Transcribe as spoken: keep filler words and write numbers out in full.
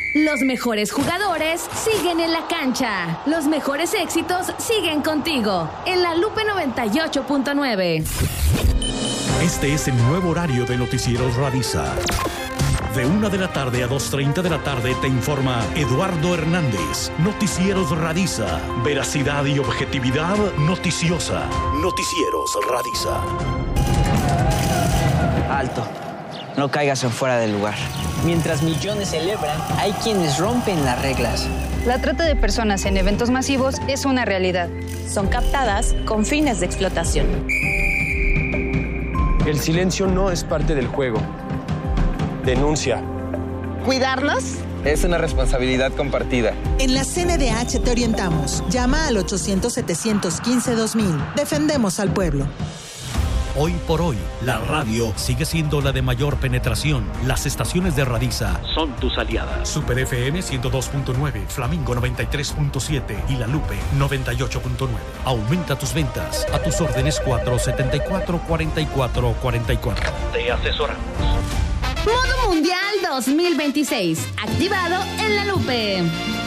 Los mejores jugadores siguen en la cancha. Los mejores éxitos siguen contigo. En La Lupe noventa y ocho punto nueve. Este es el nuevo horario de Noticieros Radisa. De una de la tarde a dos treinta de la tarde te informa Eduardo Hernández. Noticieros Radisa. Veracidad y objetividad noticiosa. Noticieros Radisa. Alto. No caigas en fuera del lugar. Mientras millones celebran, hay quienes rompen las reglas. La trata de personas en eventos masivos es una realidad. Son captadas con fines de explotación. El silencio no es parte del juego. Denuncia. ¿Cuidarnos? Es una responsabilidad compartida. En la C N D H te orientamos. Llama al ochocientos, setecientos quince, dos mil. Defendemos al pueblo. Hoy por hoy, la radio sigue siendo la de mayor penetración. Las estaciones de Radisa son tus aliadas. Super F M ciento dos punto nueve, Flamingo noventa y tres punto siete y La Lupe noventa y ocho punto nueve. Aumenta tus ventas. A tus órdenes cuatro setenta y cuatro, cuarenta y cuatro cuarenta y cuatro. Te asesoramos. Modo Mundial dos mil veintiséis. Activado en La Lupe.